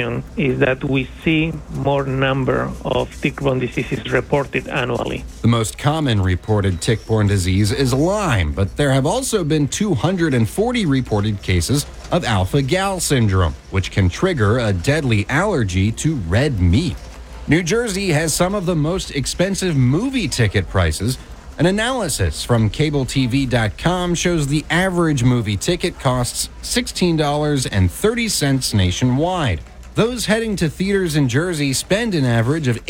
situation is that we see more number of tick-borne diseases reported annually. The most common reported tick-borne disease is Lyme, but there have also been 240 reported cases of alpha-gal syndrome, which can trigger a deadly allergy to red meat. New Jersey has some of the most expensive movie ticket prices. An analysis from CableTV.com shows the average movie ticket costs $16.30 nationwide. Those heading to theaters in Jersey spend an average of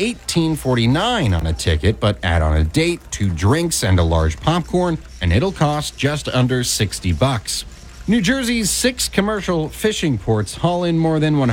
$18.49 on a ticket, but add on a date, 2 drinks, and a large popcorn, and it'll cost just under $60. New Jersey's 6 commercial fishing ports haul in more than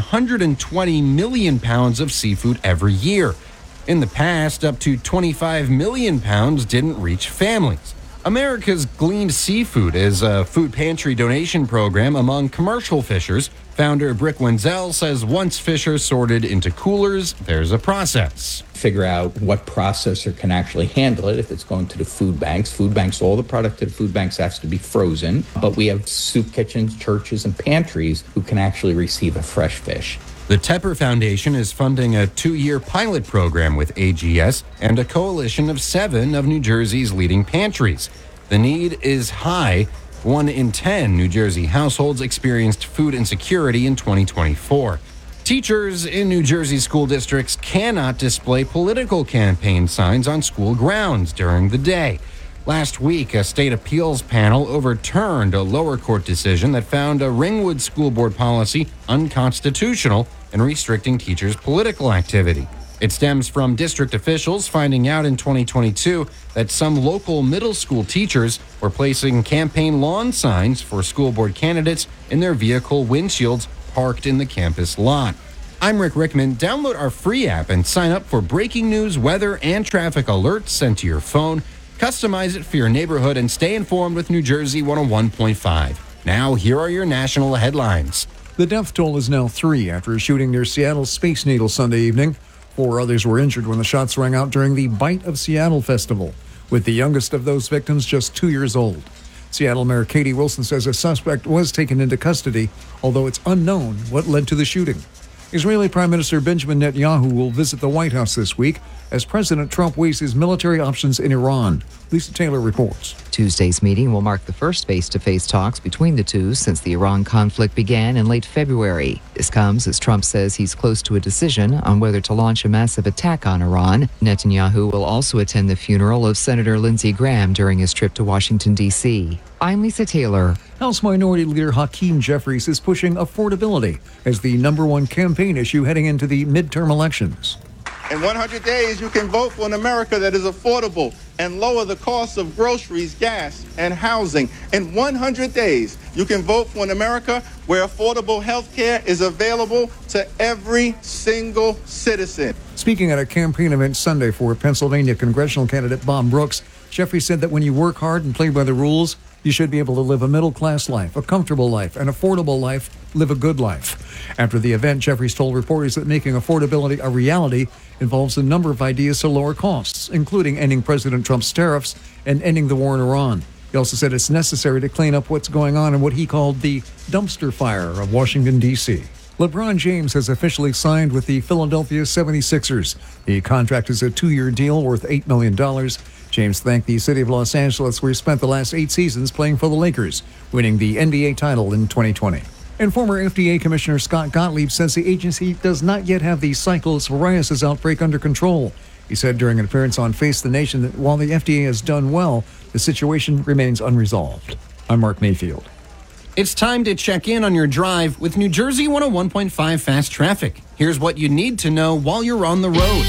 120 million pounds of seafood every year. In the past, up to 25 million pounds didn't reach families. America's Gleaned Seafood is a food pantry donation program among commercial fishers. Founder Brick Wenzel says once fish are sorted into coolers, there's a process. Figure out what processor can actually handle it if it's going to the food banks. Food banks, all the product at food banks has to be frozen. But we have soup kitchens, churches, and pantries who can actually receive a fresh fish. The Tepper Foundation is funding a 2-year pilot program with AGS and a coalition of 7 of New Jersey's leading pantries. The need is high. 1 in 10 New Jersey households experienced food insecurity in 2024. Teachers in New Jersey school districts cannot display political campaign signs on school grounds during the day. Last week, a state appeals panel overturned a lower court decision that found a Ringwood School Board policy unconstitutional and restricting teachers' political activity. It stems from district officials finding out in 2022 that some local middle school teachers were placing campaign lawn signs for school board candidates in their vehicle windshields parked in the campus lot. I'm Rick Rickman. Download our free app and sign up for breaking news, weather, and traffic alerts sent to your phone. Customize it for your neighborhood and stay informed with New Jersey 101.5. Now, here are your national headlines. The death toll is now 3 after a shooting near Seattle's Space Needle Sunday evening. 4 others were injured when the shots rang out during the Bite of Seattle festival, with the youngest of those victims just 2 years old. Seattle Mayor Katie Wilson says a suspect was taken into custody, although it's unknown what led to the shooting. Israeli Prime Minister Benjamin Netanyahu will visit the White House this week as President Trump weighs his military options in Iran. Lisa Taylor reports. Tuesday's meeting will mark the first face-to-face talks between the two since the Iran conflict began in late February. This comes as Trump says he's close to a decision on whether to launch a massive attack on Iran. Netanyahu will also attend the funeral of Senator Lindsey Graham during his trip to Washington, D.C. I'm Lisa Taylor. House Minority Leader Hakeem Jeffries is pushing affordability as the #1 campaign issue heading into the midterm elections. In 100 days, you can vote for an America that is affordable and lower the cost of groceries, gas, and housing. In 100 days, you can vote for an America where affordable health care is available to every single citizen. Speaking at a campaign event Sunday for Pennsylvania congressional candidate Bob Brooks, Jeffries said that when you work hard and play by the rules, you should be able to live a middle-class life, a comfortable life, an affordable life, live a good life. After the event, Jeffries told reporters that making affordability a reality involves a number of ideas to lower costs, including ending President Trump's tariffs and ending the war in Iran. He also said it's necessary to clean up what's going on in what he called the dumpster fire of Washington, D.C. LeBron James has officially signed with the Philadelphia 76ers. The contract is a 2-year deal worth $8 million. James thanked the city of Los Angeles, where he spent the last 8 seasons playing for the Lakers, winning the NBA title in 2020. And former FDA Commissioner Scott Gottlieb says the agency does not yet have the cycles psoriasis outbreak under control. He said during an appearance on Face the Nation that while the FDA has done well, the situation remains unresolved. I'm Mark Mayfield. It's time to check in on your drive with New Jersey 101.5 Fast Traffic. Here's what you need to know while you're on the road.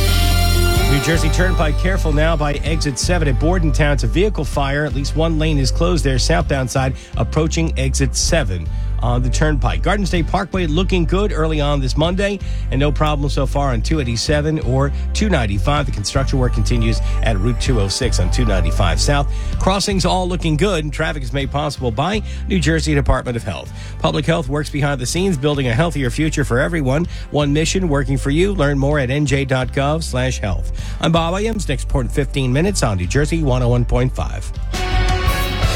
New Jersey Turnpike, careful now by exit 7 at Bordentown. It's a vehicle fire. At least one lane is closed there, southbound side, approaching exit 7 on the Turnpike. Garden State Parkway looking good early on this Monday, and no problem so far on 287 or 295. The construction work continues at Route 206 on 295 South. Crossings all looking good, and traffic is made possible by New Jersey Department of Health. Public Health works behind the scenes, building a healthier future for everyone. One mission working for you. Learn more at nj.gov/health. I'm Bob Williams. Next report in 15 minutes on New Jersey 101.5.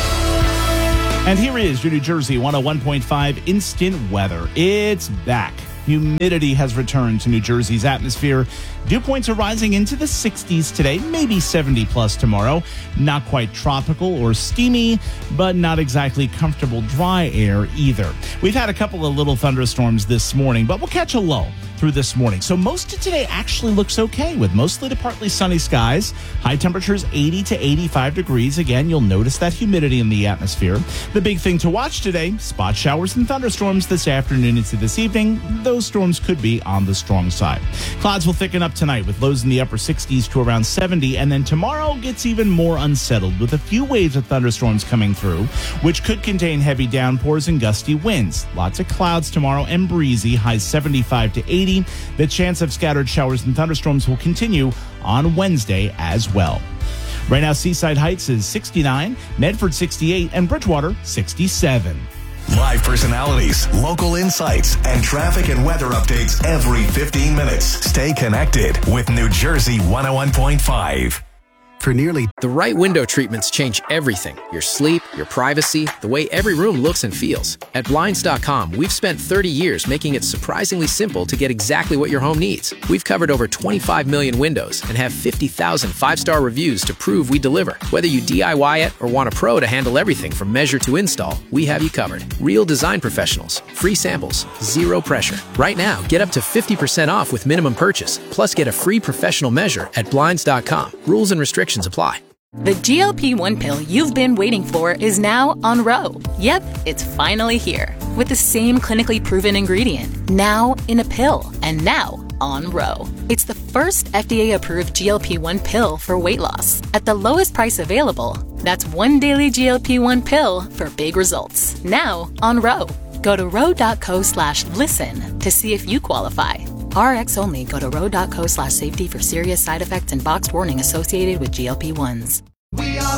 And here is your New Jersey 101.5 instant weather. It's back. Humidity has returned to New Jersey's atmosphere. Dew points are rising into the 60s today, maybe 70 plus tomorrow. Not quite tropical or steamy, but not exactly comfortable dry air either. We've had a couple of little thunderstorms this morning, but we'll catch a lull through this morning. So most of today actually looks okay with mostly to partly sunny skies. High temperatures 80 to 85 degrees. Again, you'll notice that humidity in the atmosphere. The big thing to watch today, spot showers and thunderstorms this afternoon into this evening. Those storms could be on the strong side. Clouds will thicken up tonight with lows in the upper 60s to around 70, and then tomorrow gets even more unsettled with a few waves of thunderstorms coming through, which could contain heavy downpours and gusty winds. Lots of clouds tomorrow and breezy, highs 75 to 80. The chance of scattered showers and thunderstorms will continue on Wednesday as well. Right now, Seaside Heights is 69, Medford 68, and Bridgewater 67. Live personalities, local insights, and traffic and weather updates every 15 minutes. Stay connected with New Jersey 101.5. For nearly the right window treatments change everything. Your sleep, your privacy, the way every room looks and feels. At Blinds.com, we've spent 30 years making it surprisingly simple to get exactly what your home needs. We've covered over 25 million windows and have 50,000 5-star reviews to prove we deliver. Whether you DIY it or want a pro to handle everything from measure to install, we have you covered. Real design professionals, free samples, zero pressure. Right now, get up to 50% off with minimum purchase, plus get a free professional measure at Blinds.com. Rules and restrictions apply. The GLP-1 pill you've been waiting for is now on Ro. Yep, it's finally here. With the same clinically proven ingredient. Now in a pill. And now on Ro. It's the first FDA-approved GLP-1 pill for weight loss. At the lowest price available. That's one daily GLP-1 pill for big results. Now on Ro. Go to ro.co/listen to see if you qualify. RX only. Go to ro.co/safety for serious side effects and boxed warning associated with GLP-1s. We are